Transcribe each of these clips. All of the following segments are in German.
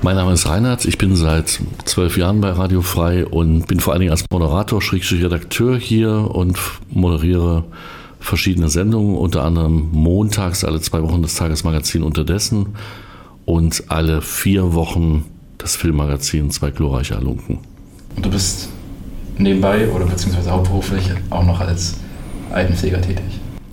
Mein Name ist Reinhard, ich bin seit 12 Jahren bei Radio Frei und bin vor allen Dingen als Moderator, Redakteur hier und moderiere verschiedene Sendungen, unter anderem montags alle 2 Wochen das Tagesmagazin Unterdessen und alle 4 Wochen das Filmmagazin Zwei glorreiche Halunken. Und du bist nebenbei oder beziehungsweise hauptberuflich auch noch als Altenpfleger tätig?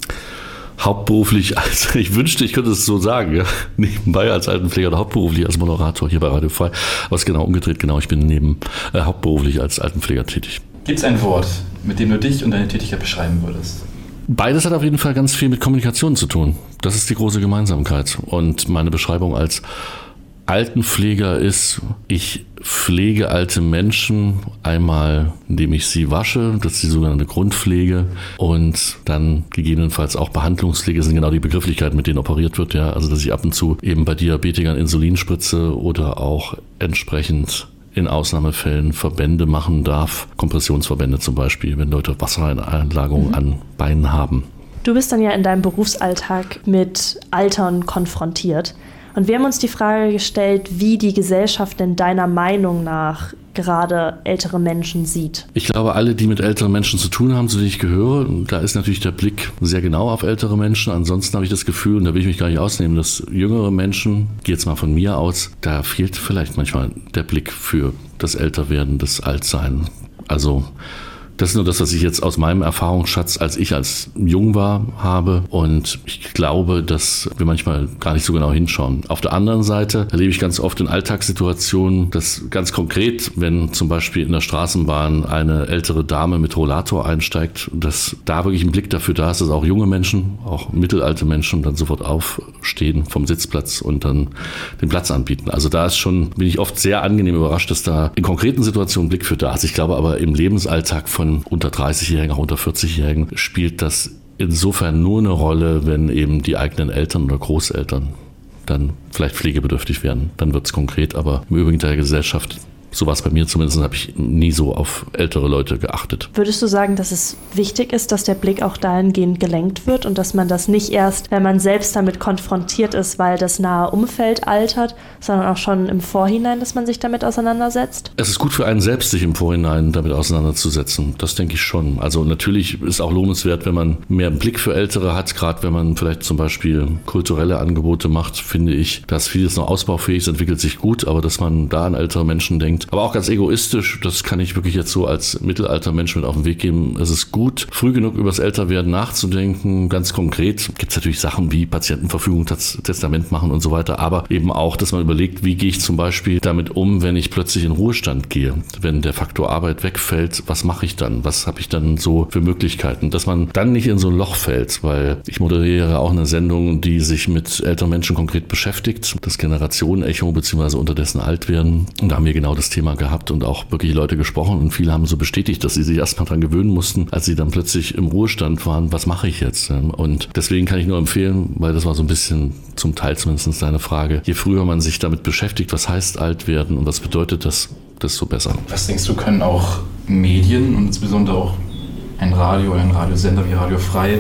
Hauptberuflich ich wünschte, ich könnte es so sagen, ja. Nebenbei als Altenpfleger oder hauptberuflich als Moderator hier bei Radio Frei. Aber es ist genau umgedreht, ich bin hauptberuflich als Altenpfleger tätig. Gibt es ein Wort, mit dem du dich und deine Tätigkeit beschreiben würdest? Beides hat auf jeden Fall ganz viel mit Kommunikation zu tun. Das ist die große Gemeinsamkeit. Und meine Beschreibung als Altenpfleger ist, ich pflege alte Menschen einmal, indem ich sie wasche, das ist die sogenannte Grundpflege, und dann gegebenenfalls auch Behandlungspflege sind genau die Begrifflichkeiten, mit denen operiert wird, ja, also dass ich ab und zu eben bei Diabetikern Insulin spritze oder auch entsprechend in Ausnahmefällen Verbände machen darf, Kompressionsverbände zum Beispiel, wenn Leute Wassereinlagerungen an Beinen haben. Du bist dann ja in deinem Berufsalltag mit Altern konfrontiert. Und wir haben uns die Frage gestellt, wie die Gesellschaft denn deiner Meinung nach gerade ältere Menschen sieht. Ich glaube, alle, die mit älteren Menschen zu tun haben, zu denen ich gehöre, da ist natürlich der Blick sehr genau auf ältere Menschen. Ansonsten habe ich das Gefühl, und da will ich mich gar nicht ausnehmen, dass jüngere Menschen, ich gehe jetzt mal von mir aus, da fehlt vielleicht manchmal der Blick für das Älterwerden, das Altsein. Also das ist nur das, was ich jetzt aus meinem Erfahrungsschatz, als ich als jung war, habe. Und ich glaube, dass wir manchmal gar nicht so genau hinschauen. Auf der anderen Seite erlebe ich ganz oft in Alltagssituationen, dass ganz konkret, wenn zum Beispiel in der Straßenbahn eine ältere Dame mit Rollator einsteigt, dass da wirklich ein Blick dafür da ist, dass auch junge Menschen, auch mittelalte Menschen dann sofort aufstehen vom Sitzplatz und dann den Platz anbieten. Also da bin ich oft sehr angenehm überrascht, dass da in konkreten Situationen ein Blick für da ist. Ich glaube aber im Lebensalltag von unter 30-Jährigen, auch unter 40-Jährigen, spielt das insofern nur eine Rolle, wenn eben die eigenen Eltern oder Großeltern dann vielleicht pflegebedürftig werden. Dann wird es konkret, aber im Übrigen der Gesellschaft, so war es bei mir zumindest, habe ich nie so auf ältere Leute geachtet. Würdest du sagen, dass es wichtig ist, dass der Blick auch dahingehend gelenkt wird und dass man das nicht erst, wenn man selbst damit konfrontiert ist, weil das nahe Umfeld altert, sondern auch schon im Vorhinein, dass man sich damit auseinandersetzt? Es ist gut für einen selbst, sich im Vorhinein damit auseinanderzusetzen. Das denke ich schon. Also natürlich ist auch lohnenswert, wenn man mehr einen Blick für Ältere hat, gerade wenn man vielleicht zum Beispiel kulturelle Angebote macht, finde ich, dass vieles noch ausbaufähig ist, entwickelt sich gut, aber dass man da an ältere Menschen denkt. Aber auch ganz egoistisch, das kann ich wirklich jetzt so als mittelalter Mensch mit auf den Weg geben. Es ist gut, früh genug über das Älterwerden nachzudenken. Ganz konkret gibt es natürlich Sachen wie Patientenverfügung, Testament machen und so weiter, aber eben auch, dass man überlegt, wie gehe ich zum Beispiel damit um, wenn ich plötzlich in Ruhestand gehe. Wenn der Faktor Arbeit wegfällt, was mache ich dann? Was habe ich dann so für Möglichkeiten? Dass man dann nicht in so ein Loch fällt, weil ich moderiere auch eine Sendung, die sich mit älteren Menschen konkret beschäftigt, das Generationenecho bzw. unterdessen alt werden. Und da haben wir genau das Thema gehabt und auch wirklich Leute gesprochen und viele haben so bestätigt, dass sie sich erstmal dran gewöhnen mussten, als sie dann plötzlich im Ruhestand waren, was mache ich jetzt? Und deswegen kann ich nur empfehlen, weil das war so ein bisschen zum Teil zumindest deine Frage, je früher man sich damit beschäftigt, was heißt alt werden und was bedeutet das, desto besser. Was denkst du, können auch Medien und insbesondere auch ein Radio oder ein Radiosender wie Radio Frei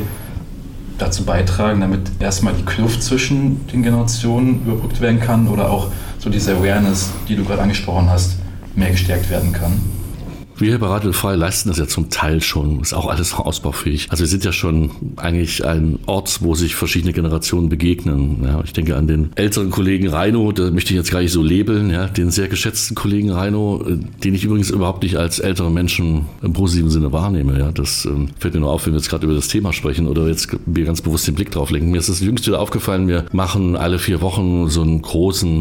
dazu beitragen, damit erstmal die Kluft zwischen den Generationen überbrückt werden kann oder auch so diese Awareness, die du gerade angesprochen hast, mehr gestärkt werden kann? Wir hier bei Radio Frei leisten das ja zum Teil schon, ist auch alles ausbaufähig. Also wir sind ja schon eigentlich ein Ort, wo sich verschiedene Generationen begegnen. Ja, ich denke an den älteren Kollegen Reino, da möchte ich jetzt gar nicht so labeln, ja, den sehr geschätzten Kollegen Reino, den ich übrigens überhaupt nicht als ältere Menschen im positiven Sinne wahrnehme. Ja, das fällt mir nur auf, wenn wir jetzt gerade über das Thema sprechen oder jetzt wir ganz bewusst den Blick drauf lenken. Mir ist das jüngst wieder aufgefallen, wir machen alle 4 Wochen so einen großen